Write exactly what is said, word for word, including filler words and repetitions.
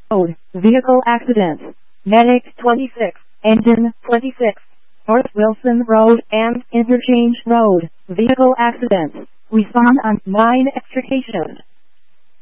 Road, vehicle accident. Medic twenty-six, engine twenty-six. North Wilson Road and Interchange Road, vehicle accident. Respond on nine extrication.